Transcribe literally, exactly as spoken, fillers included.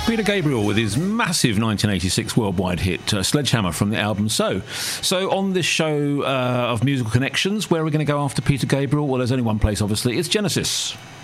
Peter Gabriel with his massive nineteen eighty-six worldwide hit, uh, Sledgehammer, from the album So. So on this show uh, of Musical Connections, where are we going to go after Peter Gabriel? Well, there's only one place, obviously. It's Genesis.